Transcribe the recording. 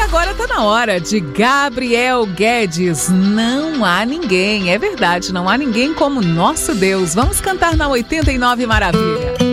agora tá na hora de Gabriel Guedes. Não há ninguém, é verdade, não há ninguém como nosso Deus. Vamos cantar na 89 Maravilha.